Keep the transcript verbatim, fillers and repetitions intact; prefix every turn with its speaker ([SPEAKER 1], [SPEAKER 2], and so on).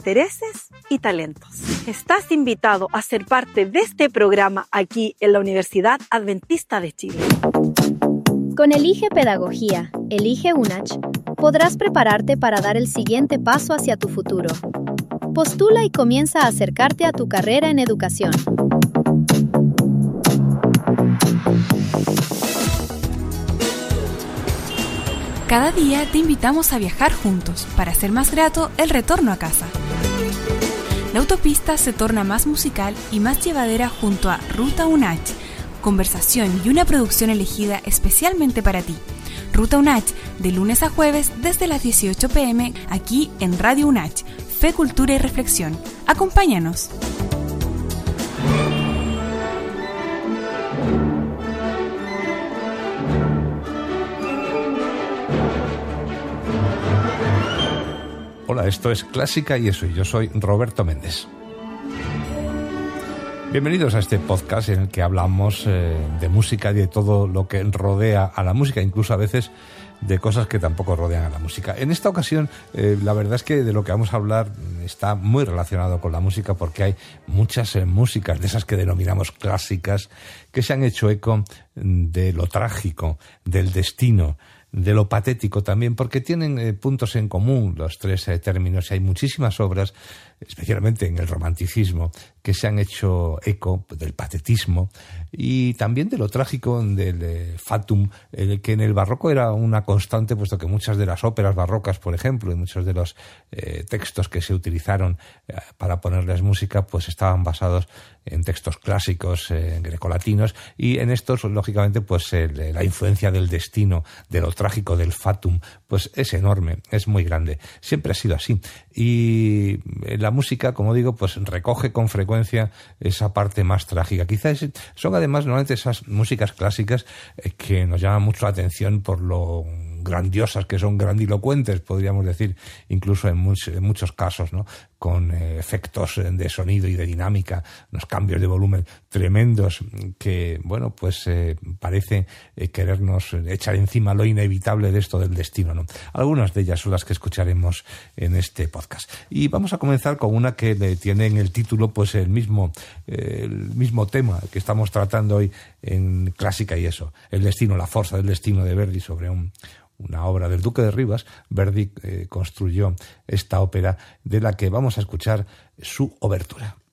[SPEAKER 1] intereses y talentos. Estás invitado a ser parte de este programa aquí en la Universidad Adventista de Chile.
[SPEAKER 2] Con Elige Pedagogía, Elige UNACH, podrás prepararte para dar el siguiente paso hacia tu futuro. Postula y comienza a acercarte a tu carrera en educación.
[SPEAKER 3] Cada día te invitamos a viajar juntos para hacer más grato el retorno a casa. La autopista se torna más musical y más llevadera junto a Ruta UNACH, conversación y una producción elegida especialmente para ti. Ruta UNACH, de lunes a jueves desde las dieciocho pm, aquí en Radio UNACH, Fe, Cultura y Reflexión. Acompáñanos.
[SPEAKER 4] Hola, esto es Clásica y Eso, y yo soy Roberto Méndez. Bienvenidos a este podcast en el que hablamos eh, de música y de todo lo que rodea a la música, incluso a veces de cosas que tampoco rodean a la música. En esta ocasión, eh, la verdad es que de lo que vamos a hablar está muy relacionado con la música, porque hay muchas eh, músicas de esas que denominamos clásicas que se han hecho eco de lo trágico, del destino, de lo patético también, porque tienen eh, puntos en común los tres eh, términos. Y hay muchísimas obras, especialmente en el romanticismo, que se han hecho eco del patetismo y también de lo trágico del eh, fatum, eh, que en el barroco era una constante, puesto que muchas de las óperas barrocas, por ejemplo, y muchos de los eh, textos que se utilizaron eh, para ponerles música, pues estaban basados en textos clásicos eh, grecolatinos, y en estos, lógicamente, pues el, la influencia del destino, de lo trágico, del fatum, pues es enorme, es muy grande. Siempre ha sido así. Y la música, como digo, pues recoge con frecuencia esa parte más trágica. Quizás son además normalmente esas músicas clásicas eh, que nos llaman mucho la atención por lo grandiosas que son, grandilocuentes, podríamos decir, incluso en, much, en muchos casos, ¿no? Con eh, efectos de sonido y de dinámica, unos cambios de volumen tremendos que, bueno, pues eh, parece eh, querernos echar encima lo inevitable de esto del destino, ¿no? Algunas de ellas son las que escucharemos en este podcast. Y vamos a comenzar con una que le tiene en el título pues el mismo, eh, el mismo tema que estamos tratando hoy en Clásica y Eso, el destino, la fuerza del destino de Verdi, sobre un una obra del Duque de Rivas. Verdi eh, construyó esta ópera de la que vamos a escuchar su obertura.